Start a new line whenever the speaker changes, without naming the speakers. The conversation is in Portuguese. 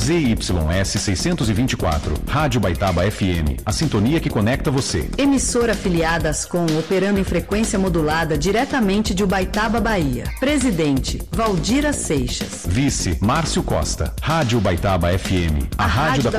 ZYS 624, Rádio Baitaba FM, a sintonia que conecta você.
Emissora afiliada Ascom, operando em frequência modulada diretamente de Ubaitaba, Bahia. Presidente, Valdira Seixas.
Vice, Márcio Costa. Rádio Baitaba FM, a rádio da